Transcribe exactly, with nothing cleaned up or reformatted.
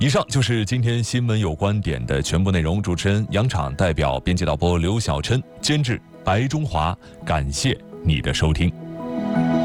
以上就是今天新闻有观点的全部内容。主持人杨昶，代表编辑导播刘晓琛，监制白中华，感谢你的收听。